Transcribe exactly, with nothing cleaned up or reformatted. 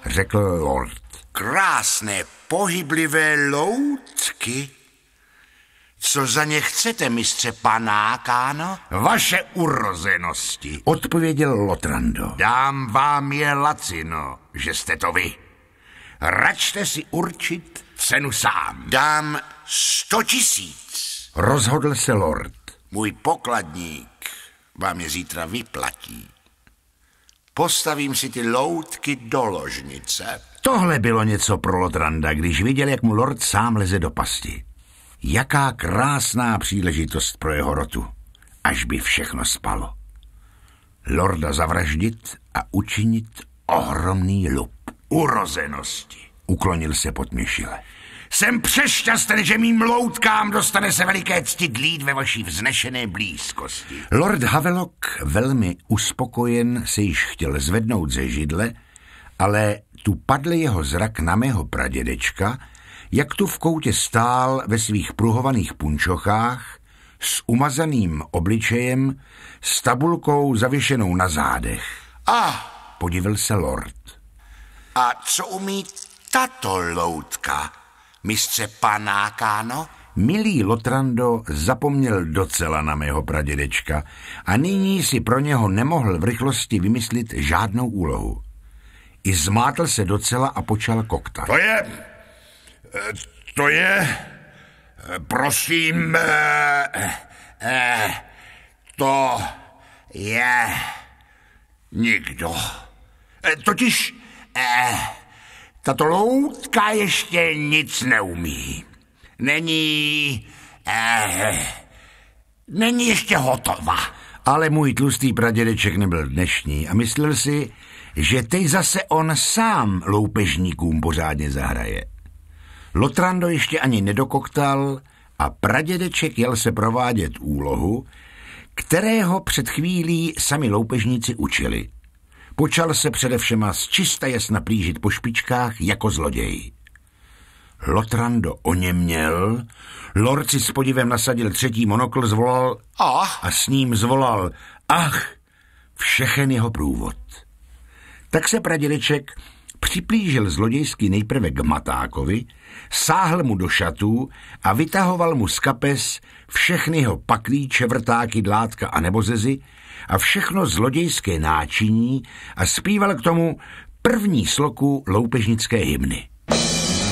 řekl lord. Krásné pohyblivé loutky. Co za ně chcete, mistře Panákáno? Vaše urozenosti, odpověděl Lotrando. Dám vám je lacino, že jste to vy. Račte si určit cenu sám. Dám sto tisíc. Rozhodl se lord. Můj pokladník vám je zítra vyplatí. Postavím si ty loutky do ložnice. Tohle bylo něco pro Lotranda, když viděl, jak mu lord sám leze do pasti. Jaká krásná příležitost pro jeho rotu, až by všechno spalo. Lorda zavraždit a učinit ohromný lup. Urozenosti, uklonil se potměšile. Jsem přešťasten, že mým loutkám dostane se veliké cti dlít ve vaší vznešené blízkosti. Lord Havelock, velmi uspokojen, se již chtěl zvednout ze židle, ale tu padl jeho zrak na mého pradědečka, jak tu v koutě stál ve svých pruhovaných punčochách, s umazaným obličejem, s tabulkou zavěšenou na zádech. A, podivil se lord. A co umí tato loutka, mistře Panákáno? Milý Lotrando zapomněl docela na mého pradědečka a nyní si pro něho nemohl v rychlosti vymyslit žádnou úlohu. I zmátl se docela a počal koktat. To je... To je... Prosím... To je... Nikdo. Totiž... Tato loutka ještě nic neumí. Není... Není ještě hotová. Ale můj tlustý pradědeček nebyl dnešní a myslel si, že teď zase on sám loupežníkům pořádně zahraje. Lotrando ještě ani nedokoktal a pradědeček jel se provádět úlohu, kterého před chvílí sami loupežníci učili. Počal se především z čista jasna plížit po špičkách jako zloděj. Lotrando oněměl, lord si s podivem nasadil třetí monokl, zvolal ach a s ním zvolal ach, všechen jeho průvod. Tak se pradědeček připlížil zlodějsky nejprve k Matákovi, sáhl mu do šatů a vytahoval mu z kapes všechny jeho paklíče, vrtáky, dlátka a nebozezy a všechno zlodějské náčiní a zpíval k tomu první sloku loupežnické hymny.